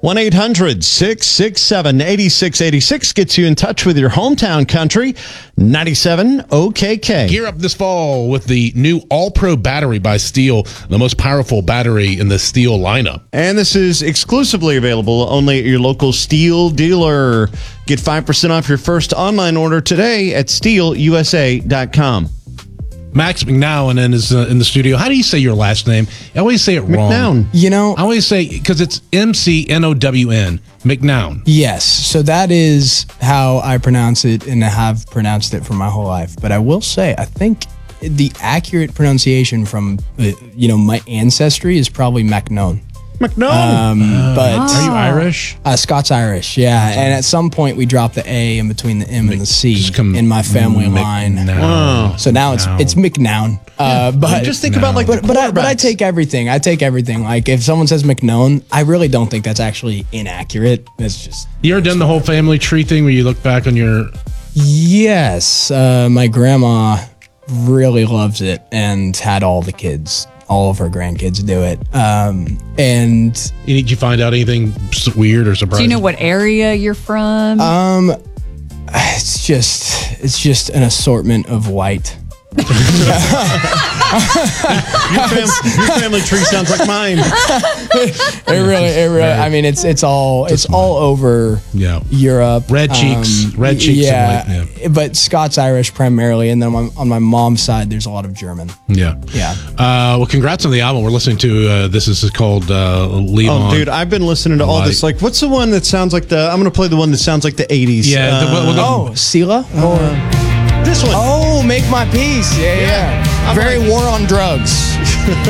1-800-667-8686 gets you in touch with your hometown country. 97 OKK. Gear up this fall with the new All-Pro battery by Steel, the most powerful battery in the Steel lineup. And this is exclusively available only at your local Steel dealer. Get 5% off your first online order today at steelusa.com. Max McNown is in the studio. How do you say your last name? I always say it wrong. McNown. You know, I always say, because it's McNown. McNown. yes. So that is how I pronounce it, and I have pronounced it for my whole life. But I will say, I think the accurate pronunciation from my ancestry is probably McNown. McNown. But Are you Irish? Scots Irish, yeah. And at some point we dropped the A in between the M and the C Just come in my family line. McNown. So now it's McNown. But Just think about like the but I quarterbacks. take everything. I take everything. Like if someone says McNown, I really don't think that's actually inaccurate. It's just You ever done the whole family tree thing where you look back on your... yes. My grandma really loves it and had all the kids. All of her grandkids do it. And Did you find out anything weird or surprising? Do you know what area you're from? it's just an assortment of white. Your family tree sounds like mine. It really. I mean, it's all over Yeah. Europe. Red cheeks. Red cheeks. Yeah, And white, but Scots Irish primarily, and then on my mom's side, there's a lot of German. yeah. Yeah. Well, congrats on the album. We're listening to, this is called Leave Oh, On. dude, I've been listening to all this. Like, what's the one that sounds like I'm going to play the one that sounds like the 80s. Yeah. Sela? This one. Oh, Make My Peace. Yeah. Very war on drugs.